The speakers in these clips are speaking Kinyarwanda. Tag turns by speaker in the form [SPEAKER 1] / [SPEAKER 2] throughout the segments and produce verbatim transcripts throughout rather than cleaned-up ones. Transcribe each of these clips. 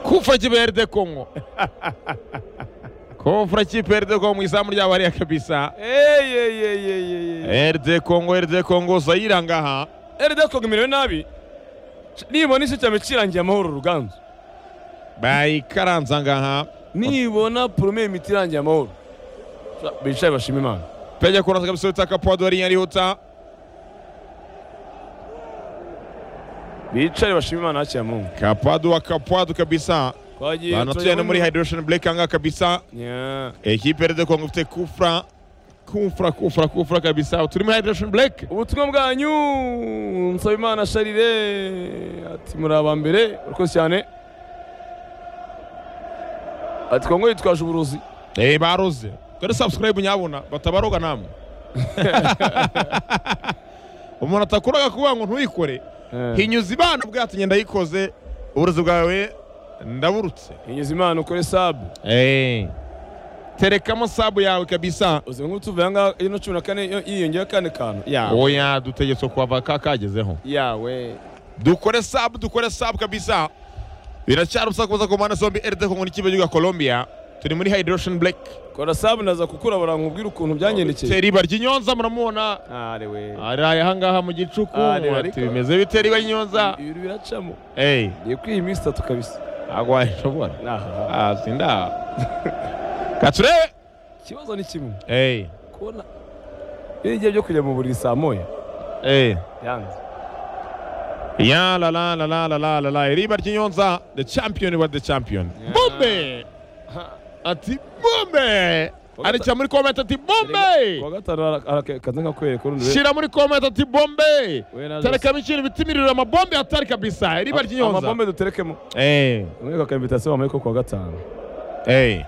[SPEAKER 1] Kufra kipe R D Congo. Kufra kipe R D Congo izamu rya bariya kabisa.
[SPEAKER 2] Ey ey ey ey ey.
[SPEAKER 1] R D Congo R D Congo Zaire ngaha.
[SPEAKER 2] R D Congo mirewe nabi. Nibona icyo cyame kirangiye amahoro Ruganzu.
[SPEAKER 1] Bayi karanza ngaha.
[SPEAKER 2] Nibona premier miti irangiye amahoro. Bicaye bashima Imana.
[SPEAKER 1] Peja kuranza kabisa utaka Podo ari yarihuta.
[SPEAKER 2] Bicaye bashima Imana hakiye Mungu.
[SPEAKER 1] Kapado wa Kapado kabisa.
[SPEAKER 2] Kwagiye
[SPEAKER 1] banatuye muri hydration break anga kabisa.
[SPEAKER 2] Yeah.
[SPEAKER 1] Equipe R D Congo ifite Kufra. Kufra Kufra Kufra kabisa. Turi muri hydration break.
[SPEAKER 2] Ubutumwa bwanyu Nsabimana Charire ati muri abambere uko cyane. Ati Kongo yitwaje uburozi.
[SPEAKER 1] Eh baroze. Kare subscribe nyabona batabaroga namwe. Umuntu atakuraga kuba ngo ntuyikore. Hinyuza Imana bwati ngenda yikoze uburozi bwawe ndaburutse.
[SPEAKER 2] Hinyuza Imana ukore sub.
[SPEAKER 1] Eh. Terekamo sub yawe kabisa.
[SPEAKER 2] Uzi ngutuvuye nga ino cumi na kane yiyongera kane kano.
[SPEAKER 1] Yawe. Oya dutegetse kwava kakagezeho.
[SPEAKER 2] Yawe.
[SPEAKER 1] Dukore sub dukore sub kabisa. Biracyarusaka kuza komana zombi R D Congo n'ikipe cy'u Colombia. Turi muri hydration break.
[SPEAKER 2] Kora sub naza kukura barankubwira ukuntu byangendekeye.
[SPEAKER 1] Teriba ry'inyonza muramubona.
[SPEAKER 2] Are we.
[SPEAKER 1] Araye hangaha mu gicuku. Ati bimeze biteri nyonza.
[SPEAKER 2] Ibiri biracamo.
[SPEAKER 1] Eh.
[SPEAKER 2] Ngiye kwihimisa itatu kabisa.
[SPEAKER 1] Agwaye shobora.
[SPEAKER 2] Aha.
[SPEAKER 1] Ah sinda. Kature.
[SPEAKER 2] Kibazo ni kimwe.
[SPEAKER 1] Eh.
[SPEAKER 2] Kubona igihe byo kujya mu buriri saa moya.
[SPEAKER 1] Eh.
[SPEAKER 2] Yanze.
[SPEAKER 1] Ya la la la la la la la la Teriba ry'inyonza the champion was the champion. Bombe. Ati bombe. Ari cya muri comment ati bombe.
[SPEAKER 2] Kwa gatanu arakaza nkakwereka urundi.
[SPEAKER 1] Shira muri comment ati bombe. Tereka mishini bitimirira amabombe atari kabisa. Teriba ry'inyonza.
[SPEAKER 2] Amabombe duterekemo.
[SPEAKER 1] Eh.
[SPEAKER 2] Umwe ka invitation bamaye ko kwa gatanu.
[SPEAKER 1] Eh.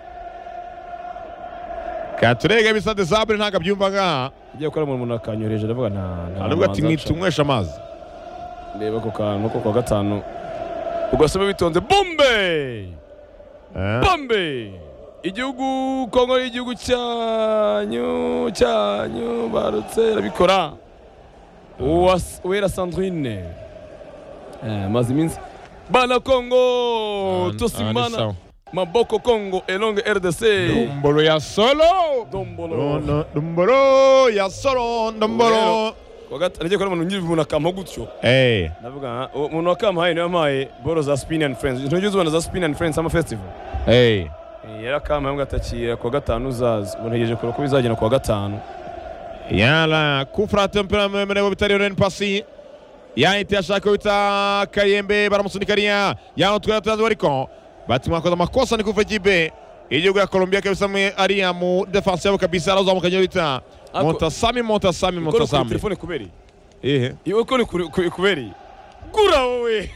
[SPEAKER 1] Katurega bisade zabre ntaga byumva nga.
[SPEAKER 2] Igiye gukora mu muntu akanyoreje ndavuga nta.
[SPEAKER 1] Aravuga ati mwitumwesha amazi.
[SPEAKER 2] Ndeba ko kantu ko kwa gatanu. Ugasome bitonze bombe. Bombe. Igihugu Kongo igihugu cyanyu cyanyu barutse rabikora. Uwera Sandrine. Eh mazi minsi. Bana Kongo tosimana. Maboko Kongo elonge R D C.
[SPEAKER 1] Dombolo ya solo.
[SPEAKER 2] Dombolo.
[SPEAKER 1] No, dombolo ya solo, dombolo.
[SPEAKER 2] Wagati aje kora umuntu ngiye akama gutyo.
[SPEAKER 1] Eh.
[SPEAKER 2] Ndavuga umuntu akama hayi niyo amaye boro za Spin and Friends. Ntujye uzubona za Spin and Friends ama festival.
[SPEAKER 1] Eh.
[SPEAKER 2] Yara kama yambwa atakira kwa gatanu uzaza. Unegeje ko bizagenda kwa gatanu.
[SPEAKER 1] Yala Kufra tempera mwe bitari ren pasi. Yaite ashaka wita Kayembe baramusunikariya. Yaho twatatu bariko. Batima kwa makosa ni Kufra kibe. Igihugu ya Colombia kabisa mwe ari mu defense yabo kabisa araza mukanya wita. Montasami Montasami Montasami.
[SPEAKER 2] Telefone kuberi.
[SPEAKER 1] Eh.
[SPEAKER 2] Iwe ko ni kuberi. Kura wowe.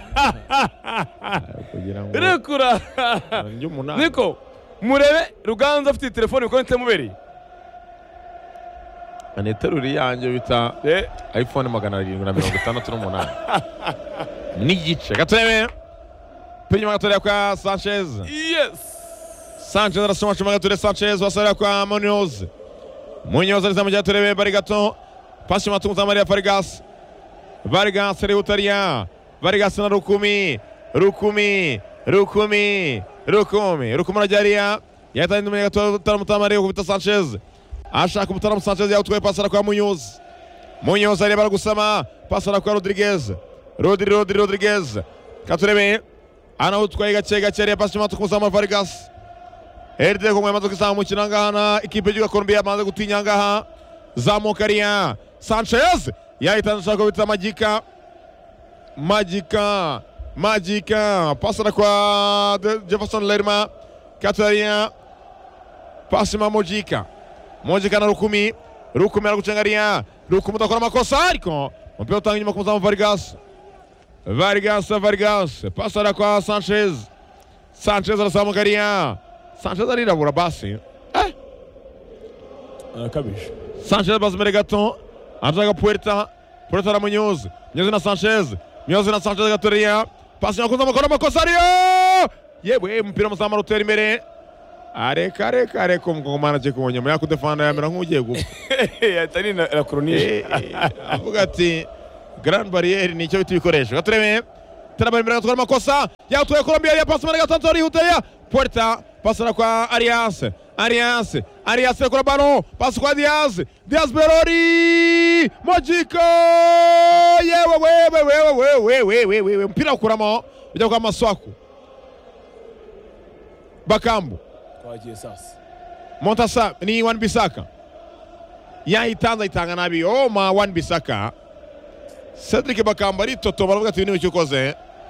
[SPEAKER 1] Kugira ngo.
[SPEAKER 2] Rekura.
[SPEAKER 1] Njye umunani.
[SPEAKER 2] Niko murebe Ruganza afite telefone ko nte muberi.
[SPEAKER 1] Aneteruri yanjye bita
[SPEAKER 2] Eh
[SPEAKER 1] iPhone magana arindwi na mirongo itandatu n'umunani. Nigice gatebe. Penye magatore kwa Sanchez.
[SPEAKER 2] Yes.
[SPEAKER 1] Sanchez arasoma chuma gatore Sanchez wasara kwa Munoz. Munoz alizamujya turebe Barigato. Pasi matunza Maria Vargas. Vargas Reutaria. Vargas na Rukumi. Rukumi. Rukumi. Rukumi. Rukumi anajaria. Yata ndumenya gato taramutama kubita Sanchez. Ashaka kumutara Sanchez yawutwaye pasara kwa Munoz. Munoz ari baragusama pasara kwa Rodriguez. Rodri Rodri Rodriguez. Katurebe. Ana utwaye gace gace ari pasi matunza Vargas. R D Congo yamaze kuzamukira ngahana ikipe y'u Colombia yamaze gutinya ngaha. Zamukaria Sanchez yahita nshaka kubita Magika. Magika. Magika. Pasara kwa Jefferson Lerma. Kataria. Pasi ma Mojika. Mojika na Rukumi. Rukumi aragucengaria. Rukumi udakora amakosa ariko umupira utanga inyuma kumuzamu Vargas. Vargas Vargas. Pasara kwa Sanchez. Sanchez arazamukaria. Sanchez arirabura basi. Eh?
[SPEAKER 2] Arakabisha.
[SPEAKER 1] Sanchez bazimere gato. Anjaga Puerta. Puerta na Munoz. Munoz na Sanchez. Munoz na Sanchez gatoria. Pasi yakuza makora makosario. Yewe mpira muzama rutera imbere. Are kare kare ko mugomana je kubonye mu yakudefanda yamera nk'ugiye gupfa.
[SPEAKER 2] Yatari na chronisha.
[SPEAKER 1] Avuga ati Grand Barriere nicyo biti bikoresho. Gatureme Tena imbere gatwara amakosa yatwaye Colombia ya pasi muri gatatu arihuteye Puerta pasara kwa Arias Arias Arias kwa ballon pasi kwa Diaz Diaz Berori Mojica yewe wewe wewe wewe wewe wewe mpira ukuramo ujya kwa Maswaku Bakambu
[SPEAKER 2] twagiye sasa
[SPEAKER 1] Montasa ni Wan Bissaka yahitanza itanga nabi oh ma Wan Bissaka Cedric Bakambu ari toto baravuga ati niwe cyukoze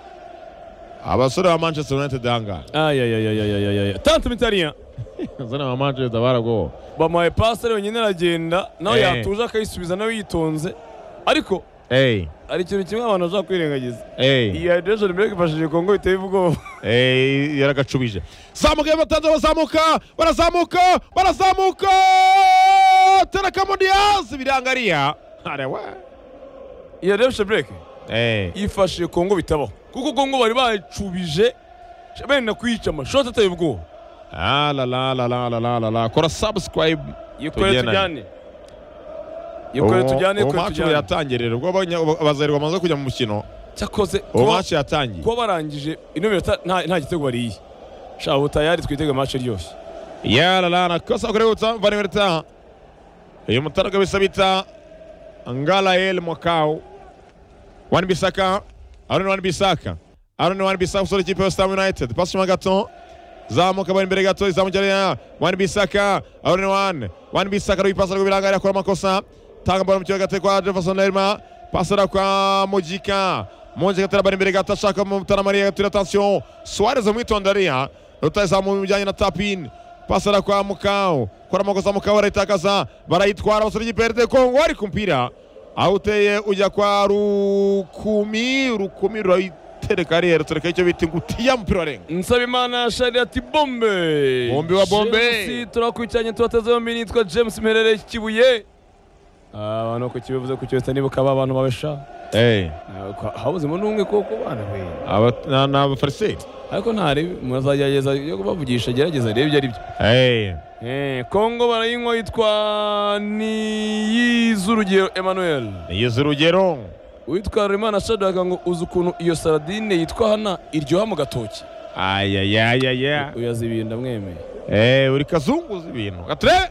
[SPEAKER 1] abasore ba Manchester United danga
[SPEAKER 2] ay ay ay ay ay ay tanto mitariya
[SPEAKER 1] zana ba Manchester barago
[SPEAKER 2] bamuhaye pasi rero nyine aragenda nawe yatuje akayisubiza nawe yitonze ariko
[SPEAKER 1] eh
[SPEAKER 2] ari ikintu kimwe abantu bashaka kwirengagiza
[SPEAKER 1] eh
[SPEAKER 2] iyi hydration break ifashije Kongo biteye ubwoba
[SPEAKER 1] eh yaragacubije zamuka batanze bazamuka barazamuka barazamuka tena kama Diaz birangaria arewa
[SPEAKER 2] iyi hydration break
[SPEAKER 1] eh
[SPEAKER 2] ifashije Kongo bitabaho kuko Kongo bari bacubije bene kwica amashoti ateye ubwoba
[SPEAKER 1] ah la la la la la la la kora subscribe
[SPEAKER 2] yikore tujyane yikore tujyane
[SPEAKER 1] ko tujyane yatangirira ubwo abazerwa bamaze kujya mu mukino
[SPEAKER 2] cyakoze
[SPEAKER 1] uwo match yatangiye
[SPEAKER 2] ko barangije ino minota nta gitego bariye shaho tayari twitege match ryose
[SPEAKER 1] ya la la na kosa kuregutsa Van Verta uyu mutaraga bisabita Ngalael Mwakao Wan Bissaka Aaron Wan Bissaka Aaron Wan Bissaka sur l'équipe West Ham United passe sur Magaton zamuka bari imbere gato izamujya Wan Bissaka Aaron Wan Wan Bissaka ari passa kubiranga yakora amakosa tanga ball mu kibuga gate kwa Jefferson Lerma passera kwa Mojica Mojica tera bari imbere gato ashaka mu Mutara Maria gatira attention Suarez umwitondaria rutazamu mu bijyanye na tapin passera kwa Mukao kora amakosa Mukao arayitakaza barayitwara basore y'Iperde Kongo ari kumpira auteye ujya kwa Rukumi Rukumi rayitereka rero tureka icyo bita ngutiya mpira renga
[SPEAKER 2] Nsabimana Shari ati bombe
[SPEAKER 1] bombe wa bombe
[SPEAKER 2] si turakwicanye tubateze yombi nitwa James Merere Kibuye abantu ko kibivuze ku cyose nibuka abantu babesha
[SPEAKER 1] eh
[SPEAKER 2] habuze mu numwe koko bana we
[SPEAKER 1] aba na abafariseri
[SPEAKER 2] ariko ntari muzagerageza yo kubavugisha gerageza rebe ibyo ari byo
[SPEAKER 1] eh
[SPEAKER 2] eh Kongo barayinywa yitwa ni Yizurugero Emmanuel
[SPEAKER 1] Yizurugero
[SPEAKER 2] witwa Rimana Shadraka ngo uzi ukuntu iyo saradine yitwa hana iryoha mu gatoki
[SPEAKER 1] aya ya ya ya
[SPEAKER 2] uyazibinda mwemeye
[SPEAKER 1] eh uri kazungu uzi ibintu gature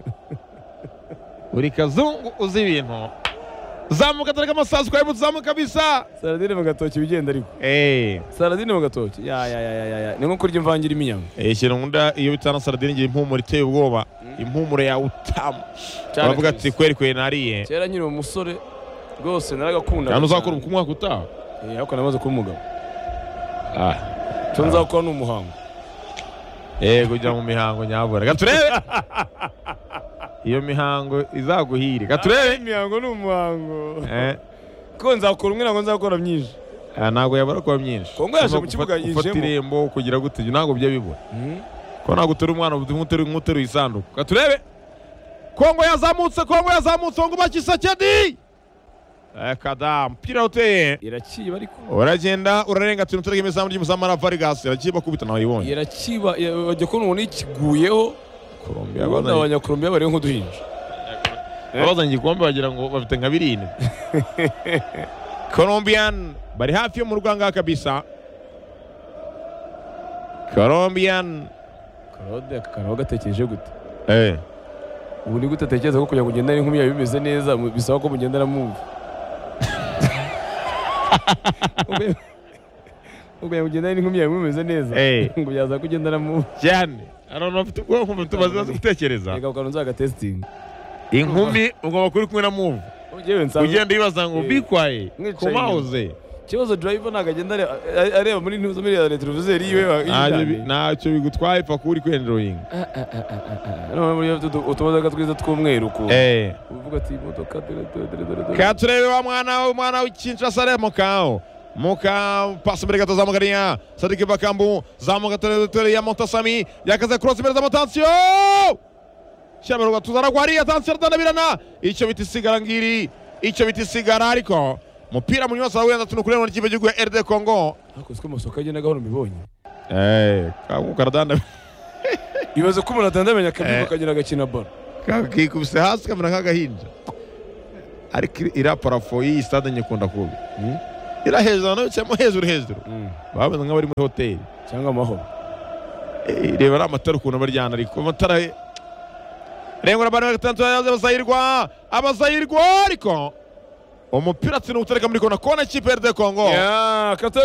[SPEAKER 1] uri kazungu uzi ibintu zamuka tareka amasasu kwa ibuzamuka kabisa
[SPEAKER 2] saradine mu gatoki bigenda ariko
[SPEAKER 1] eh
[SPEAKER 2] saradine mu gatoki ya ya ya ya ya ni nko kurya imvangira iminyama
[SPEAKER 1] eh kino ngunda iyo bitana saradine ngira impumuro iteye ubwoba impumuro ya utamu bavuga ati kweri kweri nariye
[SPEAKER 2] kera nyiri umusore rwose naragakunda
[SPEAKER 1] cyane uzakora umwaka utaha
[SPEAKER 2] eh ariko namaze kuba umugabo
[SPEAKER 1] ah
[SPEAKER 2] cyo nzakora n'umuhango
[SPEAKER 1] eh kujya mu mihango nyabura gaturebe iyo mihango izaguhire gaturebe
[SPEAKER 2] imihango n'umuhango
[SPEAKER 1] eh
[SPEAKER 2] ko nzakora umwe ntabwo nzakora myinshi
[SPEAKER 1] ntabwo yabara kuba myinshi
[SPEAKER 2] Kongo yaje mu kibuga yijemo
[SPEAKER 1] ufata irembo kugira gute ntabwo byo bibura ko ntabwo utera umwana nk'utera nk'utera isanduku gaturebe Kongo yazamutse Kongo yazamutse ngo bakisa Chedi eh kada mpira uteye
[SPEAKER 2] irakiba ariko
[SPEAKER 1] uragenda urarenga tunu turege imizamu ry'umusamara Vargas irakiba kubita nawe yibonye
[SPEAKER 2] irakiba bajya ko umuntu ikiguyeho
[SPEAKER 1] Colombia
[SPEAKER 2] abana abanya Colombia bari nk'uduhinja
[SPEAKER 1] bazanye igikombe bagira ngo bafite nka birine Colombian bari hafi yo mu rwanga kabisa Colombian
[SPEAKER 2] Claude akaraho gatekereje gute
[SPEAKER 1] eh
[SPEAKER 2] ubu ni gute atekereza ko kugira ngo ugendane nk'umwe yawe bimeze neza bisaba ko mugendana mumva ubwo ugendane nk'umwe yawe bimeze neza ngo byaza kugendana mumva
[SPEAKER 1] cyane arano afite ubwoko mfite bazaza gutekereza
[SPEAKER 2] reka ukantu nzaga testing
[SPEAKER 1] inkumi ugomba kuri kumwe na move ugenda yibaza ngo bikwaye komauze
[SPEAKER 2] kibazo driver nagagenda areba muri ntuzo muri ya televiziyo yiwe
[SPEAKER 1] ntacyo bigutwaye pfa kuri kwendroing
[SPEAKER 2] no muri utumodoka twiza tw'umweru ko
[SPEAKER 1] eh
[SPEAKER 2] uvuga ati imodoka
[SPEAKER 1] katurebe wa mwana umwana w'Kinshasa remo kao Muka passa mbere gato zamugariya Sadiki Bakambu zamuga tere ya Montasami yakaze cross imbere z'amatansiyo Shamero gatuzara gwari atansiyo tanabirana icyo bitisigara ngiri icyo bitisigara ariko mupira mu nyose awenda tunukureno n'ikipe cy'u R D Congo
[SPEAKER 2] akozwe amasoko agenda gahoro mibonye
[SPEAKER 1] eh kabu karadanda
[SPEAKER 2] ibaze ko umuntu atandamenya akabyuka kagira agakina ball
[SPEAKER 1] kakikubise hasi kamera nk'agahinja ariko ira parafo yi stade nyikunda kubi ira hejuru abantu bicayemo hejuru hejuru
[SPEAKER 2] Mm.
[SPEAKER 1] bameze nk'abari muri hoteli.
[SPEAKER 2] cyangwa amahoro.
[SPEAKER 1] Eh, reba ari amatara ukuntu baryana ariko amatara rengura abantu gatatu abazayirwa abazayirwa ariko umupira atsinda utereka muri kona kona ikipe ya R D Congo.
[SPEAKER 2] Ya,